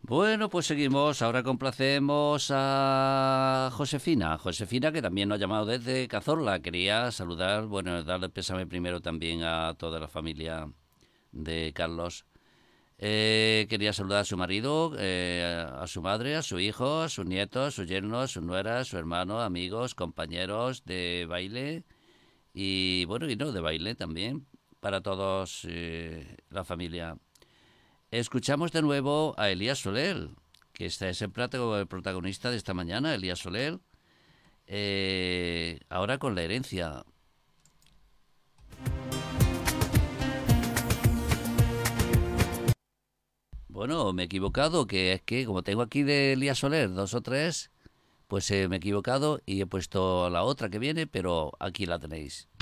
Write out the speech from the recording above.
Bueno, pues seguimos. Ahora complacemos a Josefina. Josefina, que también nos ha llamado desde Cazorla. Quería saludar, bueno, darle pésame primero también a toda la familia de Carlos. Quería saludar a su marido, a su madre, a su hijo, a sus nietos, a sus yernos, a sus nueras, a su hermano, amigos, compañeros de baile y, bueno, y no de baile también, para todos la familia. Escuchamos de nuevo a Elías Soler, que este es el protagonista de esta mañana, Elías Soler, ahora con la herencia. Bueno, me he equivocado, que es que como tengo aquí de Elías Soler dos o tres, pues me he equivocado y he puesto la otra que viene, pero aquí la tenéis.